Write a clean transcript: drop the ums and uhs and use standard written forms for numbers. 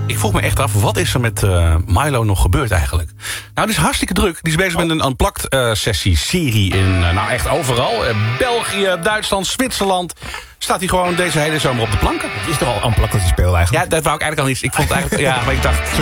Ik vroeg me echt af, wat is er met Milo nog gebeurd eigenlijk? Nou, het is hartstikke druk. Die is bezig met een Unplugged-serie in, echt overal. België, Duitsland, Zwitserland. Staat hij gewoon deze hele zomer op de planken. Het is toch al Unplugged dat hij speelt eigenlijk? Ja, dat wou ik eigenlijk al niet. Ik vond het eigenlijk, ja, maar ik dacht...